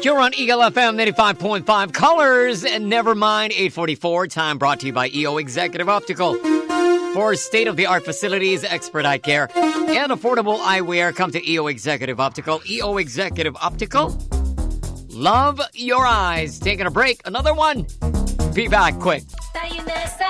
You're on Eagle FM 95.5 Colors and Nevermind 844. Time brought to you by EO Executive Optical. For state-of-the-art facilities, expert eye care, and affordable eyewear, come to EO Executive Optical. EO Executive Optical. Love your eyes. Taking a break. Another one. Be back quick. Tayo na sa